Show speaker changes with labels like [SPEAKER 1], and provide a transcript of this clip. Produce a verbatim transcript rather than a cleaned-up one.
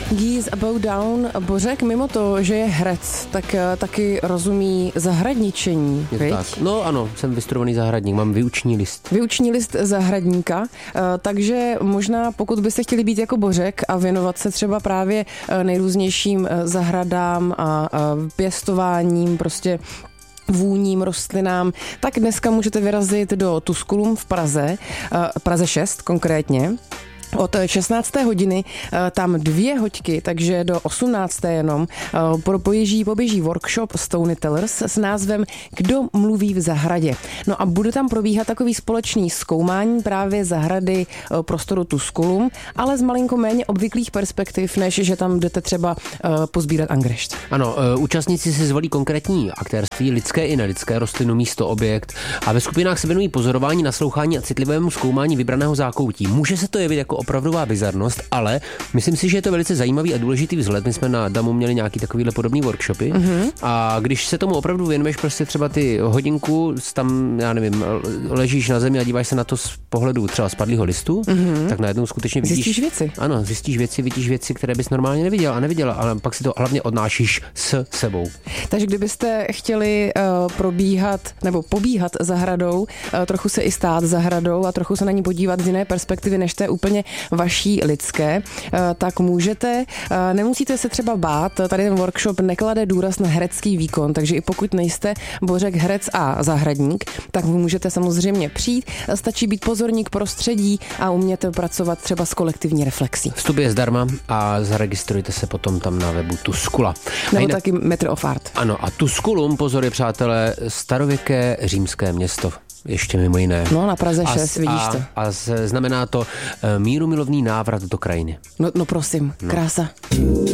[SPEAKER 1] Geese Above Down. Bořek mimo to, že je herec, tak taky rozumí zahradničení,
[SPEAKER 2] je to tak. No ano, jsem vystudovaný zahradník, mám výuční list.
[SPEAKER 1] Výuční list zahradníka, takže možná pokud byste chtěli být jako Bořek a věnovat se třeba právě nejrůznějším zahradám a pěstováním, prostě vůním, rostlinám, tak dneska můžete vyrazit do Tusculum v Praze, Praze šest konkrétně. Od šestnácté hodiny tam dvě hoďky, takže do osmnácté jenom poběží, poběží workshop Storytellers s názvem Kdo mluví v zahradě. No a bude tam probíhat takový společný zkoumání právě zahrady prostoru Tusculum, ale z malinko méně obvyklých perspektiv, než že tam jdete třeba pozbírat angrešť.
[SPEAKER 2] Ano, účastníci si zvolí konkrétní aktérství, lidské i nelidské, rostlinu, místo, objekt a ve skupinách se věnují pozorování, naslouchání a citlivému zkoumání vybraného zákoutí. Může se to jevit jako opravdová bizarnost, ale myslím si, že je to velice zajímavý a důležitý vzhled. My jsme na Damu měli nějaký takovýhle podobný workshopy mm-hmm. a když se tomu opravdu věnuješ prostě třeba ty hodinku, tam, já nevím, ležíš na zemi a díváš se na to z pohledu třeba spadlého listu, mm-hmm. tak najednou skutečně vidíš...
[SPEAKER 1] Zjistíš věci.
[SPEAKER 2] Ano, zjistíš věci, vidíš věci, které bys normálně neviděl a neviděla, ale pak si to hlavně odnášíš s sebou.
[SPEAKER 1] Takže kdybyste chtěli uh, probíhat nebo pobíhat zahradou, uh, trochu se i stát zahradou a trochu se na ní podívat z jiné perspektivy, než té úplně vaší lidské, tak můžete, nemusíte se třeba bát, tady ten workshop neklade důraz na herecký výkon, takže i pokud nejste Bořek herec a zahradník, tak můžete samozřejmě přijít, stačí být pozorník prostředí a umět pracovat třeba s kolektivní reflexí.
[SPEAKER 2] Vstup je zdarma a zaregistrujte se potom tam na webu Tuscula.
[SPEAKER 1] Nebo jinak, taky Metr of Art.
[SPEAKER 2] Ano, a Tusculum, pozor, přátelé, starověké římské město. Ještě mimo jiné.
[SPEAKER 1] No, na Praze šest,
[SPEAKER 2] a,
[SPEAKER 1] vidíš
[SPEAKER 2] a,
[SPEAKER 1] to.
[SPEAKER 2] A znamená to mírumilovný návrat do krajiny.
[SPEAKER 1] No, no prosím, no. Krása.